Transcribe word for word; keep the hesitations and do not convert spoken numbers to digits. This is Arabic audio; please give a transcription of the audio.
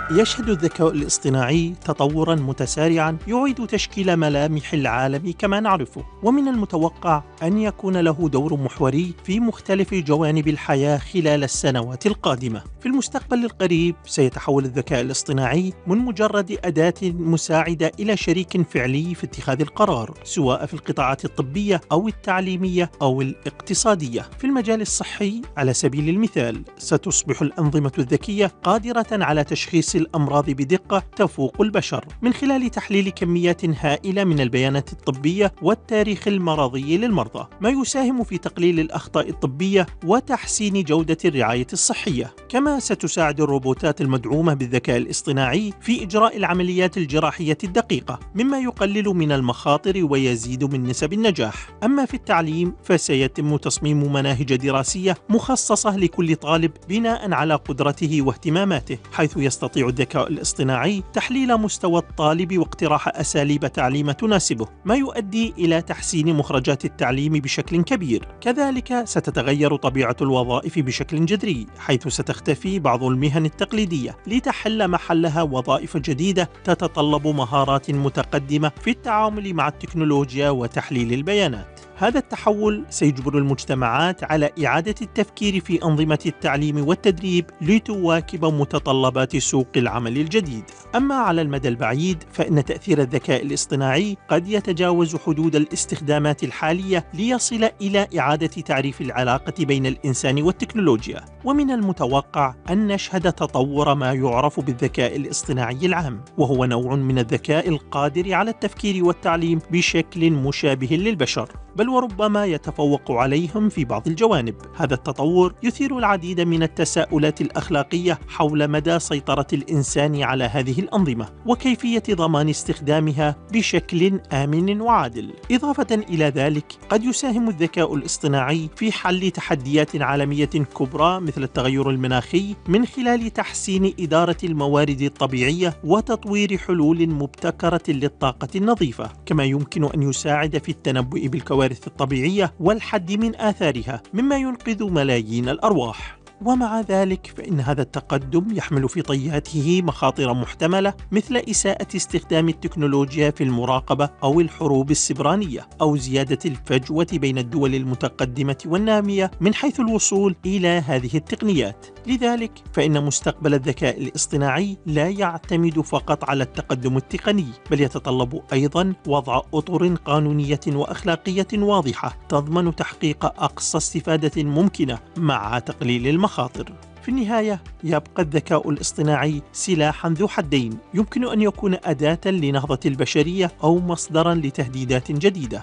يشهد الذكاء الاصطناعي تطوراً متسارعاً يعيد تشكيل ملامح العالم كما نعرفه، ومن المتوقع أن يكون له دور محوري في مختلف جوانب الحياة خلال السنوات القادمة. في المستقبل القريب سيتحول الذكاء الاصطناعي من مجرد أداة مساعدة إلى شريك فعلي في اتخاذ القرار، سواء في القطاعات الطبية أو التعليمية أو الاقتصادية. في المجال الصحي على سبيل المثال، ستصبح الأنظمة الذكية قادرة على تشخيص الأمراض بدقة تفوق البشر من خلال تحليل كميات هائلة من البيانات الطبية والتاريخ المرضي للمرضى، ما يساهم في تقليل الأخطاء الطبية وتحسين جودة الرعاية الصحية. كما ستساعد الروبوتات المدعومة بالذكاء الاصطناعي في إجراء العمليات الجراحية الدقيقة، مما يقلل من المخاطر ويزيد من نسب النجاح. أما في التعليم فسيتم تصميم مناهج دراسية مخصصة لكل طالب بناء على قدرته واهتماماته، حيث يستطيع الذكاء الاصطناعي تحليل مستوى الطالب واقتراح أساليب تعليم تناسبه، ما يؤدي إلى تحسين مخرجات التعليم بشكل كبير. كذلك ستتغير طبيعة الوظائف بشكل جذري، حيث ستختفي بعض المهن التقليدية لتحل محلها وظائف جديدة تتطلب مهارات متقدمة في التعامل مع التكنولوجيا وتحليل البيانات. هذا التحول سيجبر المجتمعات على إعادة التفكير في أنظمة التعليم والتدريب لتواكب متطلبات سوق العمل الجديد. أما على المدى البعيد فإن تأثير الذكاء الاصطناعي قد يتجاوز حدود الاستخدامات الحالية ليصل إلى إعادة تعريف العلاقة بين الإنسان والتكنولوجيا، ومن المتوقع أن نشهد تطور ما يعرف بالذكاء الاصطناعي العام، وهو نوع من الذكاء القادر على التفكير والتعليم بشكل مشابه للبشر، بل وربما يتفوق عليهم في بعض الجوانب. هذا التطور يثير العديد من التساؤلات الأخلاقية حول مدى سيطرة الإنسان على هذه الأنظمة وكيفية ضمان استخدامها بشكل آمن وعادل. إضافة إلى ذلك، قد يساهم الذكاء الاصطناعي في حل تحديات عالمية كبرى مثل التغير المناخي من خلال تحسين إدارة الموارد الطبيعية وتطوير حلول مبتكرة للطاقة النظيفة، كما يمكن أن يساعد في التنبؤ بالكوارث الطبيعية والحد من آثارها، مما ينقذ ملايين الأرواح. ومع ذلك فإن هذا التقدم يحمل في طياته مخاطر محتملة، مثل إساءة استخدام التكنولوجيا في المراقبة أو الحروب السبرانية، أو زيادة الفجوة بين الدول المتقدمة والنامية من حيث الوصول إلى هذه التقنيات. لذلك فإن مستقبل الذكاء الاصطناعي لا يعتمد فقط على التقدم التقني، بل يتطلب أيضا وضع أطر قانونية وأخلاقية واضحة تضمن تحقيق أقصى استفادة ممكنة مع تقليل المخاطر. في النهاية يبقى الذكاء الاصطناعي سلاحا ذو حدين، يمكن أن يكون أداة لنهضة البشرية أو مصدرا لتهديدات جديدة.